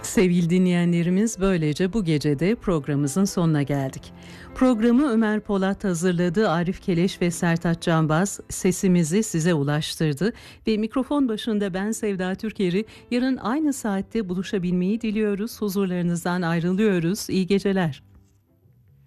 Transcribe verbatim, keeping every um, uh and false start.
Sevgili dinleyenlerimiz, böylece bu gece de programımızın sonuna geldik. Programı Ömer Polat hazırladı, Arif Keleş ve Sertaç Canbaz sesimizi size ulaştırdı ve mikrofon başında ben Sevda Türker'i yarın aynı saatte buluşabilmeyi diliyoruz. Huzurlarınızdan ayrılıyoruz. İyi geceler.